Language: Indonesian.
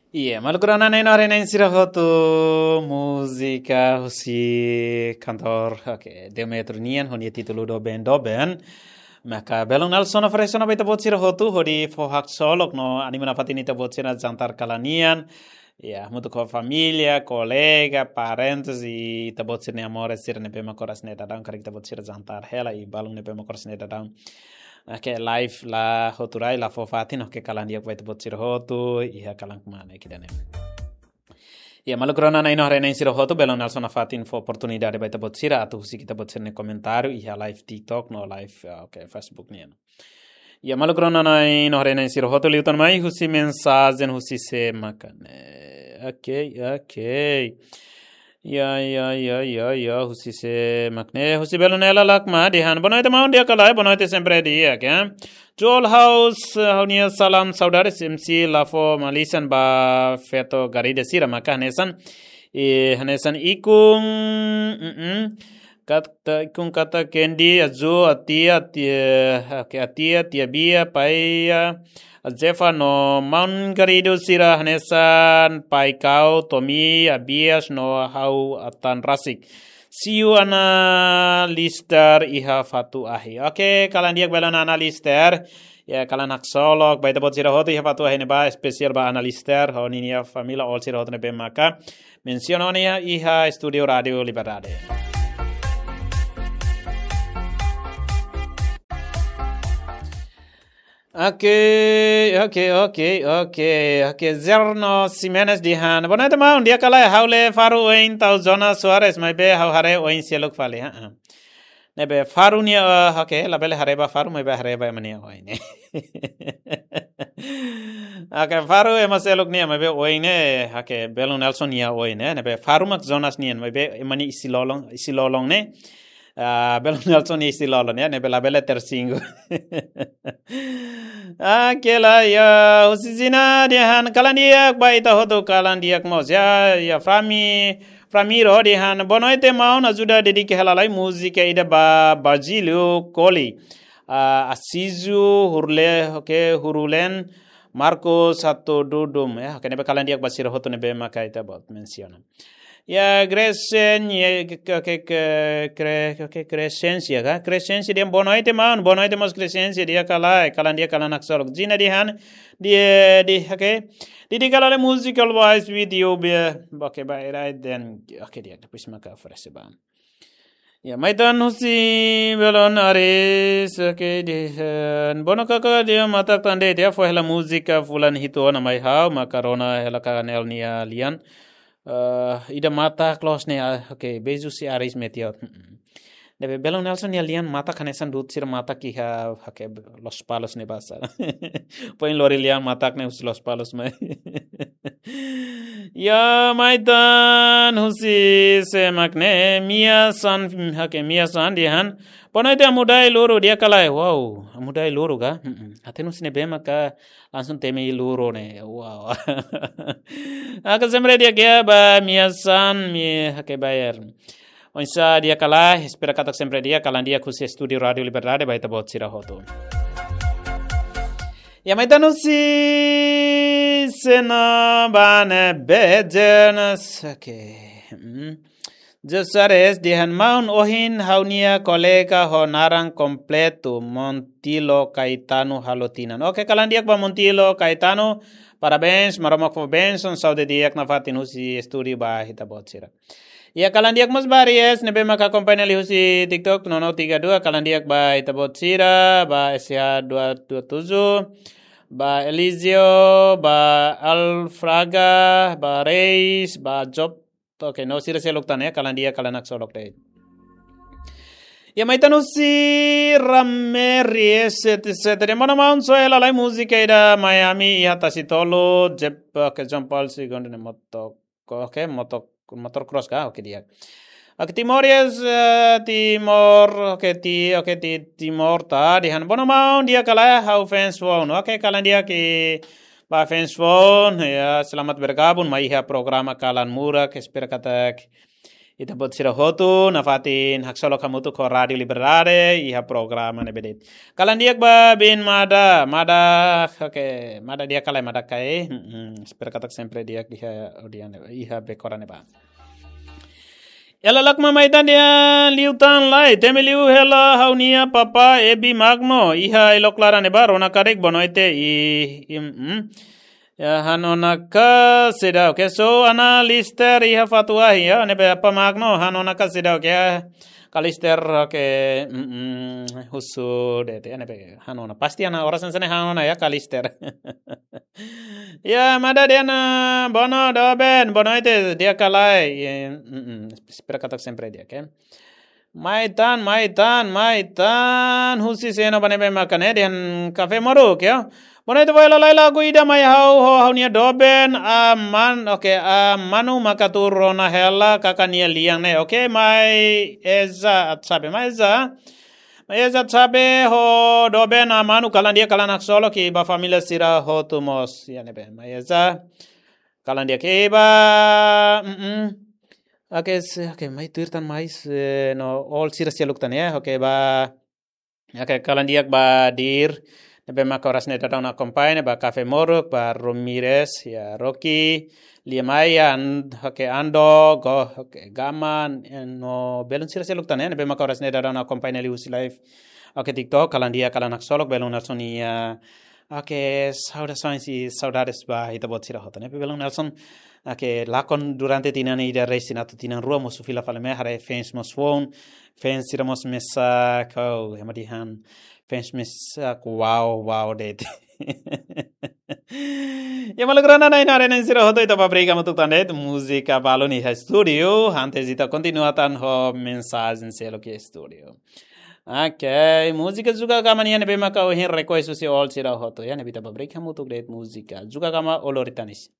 Iya, malugurana na ino arena insirahotu musika husi kantor Demetronian honi titulu doben maka belong nalsono fresono beta bot sirahotu hodi fohak solok no animuna fatini ta bot sira jantar kalanian ya mutu ko familia kolega parentes i ta bot sirne amore sirne pema koras ne dadang karik ta bot sira jantar hela i balong ne pema koras ne dadang live la hoturai la fofatin ke kalan dia kwait bot sir hotu iha kalang mana kidane ya malukrona na ino hare na sir hotu belon alsona fatin fo oportunidade baita bot sir atu si kita bot sir ne komentario iha live TikTok no live Facebook ni ya malukrona na ino hare na sir hotu liutan mai husi mensajen husi se makane okay Ya, husi se makne husi belonela lakma dihan bonoite maun dia kalai bonoite sempre dia kan Joel House haunia salam saudara MC lafo malisan ba feto gari desira maka hanesan ikung kata kendi azu atia tia bia paya Zefa no maun garido sira hanesan pai kau tomi abias no hau atan rasik. Siu ana lister iha fatu ahi. Oke, kalian dia belon ana lister. Ya kalian hak solok baita bot sira hotu iha fatu ahi ne ba spesial ba ana lister. Ho ni ya famila all sira hotu ne be maka mensiononia iha studio radio Libertade. Oke, Zerno Simenes dihan. Bona te maun dia kala haule faru oin tau zona Suarez mai be hau hare oin seluk fale ha. Nebe faru ni la bele hare ba faru mai be hare ba mani oin. Faru e maseluk ni mai be oin Belo Nelson ya oin nebe faru mak zonas ni mai be mani isilolong ne. Belo Nelson isi lolon ya nebe la bele tersingo. Kela ya usizina dihan kalandiak baita hoto kalandiak mos ya framiro dihan bonoite maun ajuda dedike halalai musika ida ba Barzilio Colli Asizu Hurulen Marcos Sato Dudum ya kenebe kalandiak basira hoto nebe maka ita bot mensiona ya Crescencia dia bonoite mos Crescencia dia kalan dia kalanak solok jina dihan dia di kalale musical wise video be by right then dia tapis maka fresh ban ya maitan husi belon aris dihan bono kaka dia matak tande dia fo hela musika fulan hito na mai hau makarona hela kanel nia lian ida mata close ne bezu si aris metiot debe Belo Nelson ya lian mata kanesan dut sir mata ki Los Palos ne basa poin lori lian mata ne Los Palos mai ya maidan husi se makne mia san dihan ponoite amudai loro dia kalai wow amudai loro ga atenus ne be maka langsung teme loro ne wow semre dia gaya ba mia san bayar onsa dia kalah espera katak sempre dia kalan dia kusi studio radio Libertade baita bot sira hoto ya maitanu si sena bane bejenas Jesares dihan maun ohin haunia kolega ho narang kompleto Montilo Caetano halotinan. Oke kalan dia ba Montilo Caetano parabéns maromok fo benson saude dia na fatin husi studio ba hita bot sira. Ya kalan dia mas baries nebe maka kompanya li husi TikTok nono 32 kalan dia ba hita bot sira ba SH 227 ba Elizio ba Alfraga ba Reis ba Job Oke, no sira selok tane kalan dia kalanak solok deh. Ya maitanu si Ramirez etc. Mana maun so elalai musika ida Miami iha tasitolo jeb ke Paul si gonde motor cross ka dia. Timorias Timor ta dihan bona maun dia kala how fans phone. Kalan dia ki Ba fans phone ya selamat bergabung mai ha programa kalan murak espera katak ita bot sira hotu nafatin haksolo kamutu ko radio liberare iha programa ne bedet kalandiak ba bin mada dia kalai mada kai spera katak sempre dia iha bekorane ba ela lakma maidan dia liutan lai temeliu hela haunia papa ebi magno iha eloklara ne ba rona karek bonoite ya hanonaka seda okay so analister iha fatwa ya ne apa magno hanonaka seda okay kalister okay husu dete ne hanona pasti ana orasan sana hanona ya kalister ya mada dia na bono doben bono itu dia kalai spera katak sempre dia okay maitan husi seno bane be makane dia kafe moro kya bono itu bola laila guida mai hau nia doben manu makatur rona hela kakania liang ne okay mai eza sabe ho doben manu kalan dia kalan aksolo ki ba familia sira ho tumos ya nebe mayeza kalan dia ke ba okay mai tuirtan mais no all sira sialuk tan ya okay ba okay kalan dia ba dir nebe makoras ne datang na compagne ba cafe moruk ba Ramirez ya Rocky Liamaya okay ando go okay gaman no belon sira seluk tan nebe makoras ne datang na compagne li usi live okay TikTok kalan dia kalan aksolok belon narsonia okay saudades ba ita bot sira hotan nebe belon narson okay lakon durante tinan ida resinato tinan rua musu fila fala me hare fans mos phone fans sira mos messa ko hemadihan fans messa wow det ya malagrana na inare nan sira hoto ita pabrika mutuk tandet música baloni ha studio antes ita continuatan ho mensagem selo que studio okay música juga kama ni ane bema ka hin request si all sira hoto ya ne bita pabrika mutuk det música juga kama oloritanis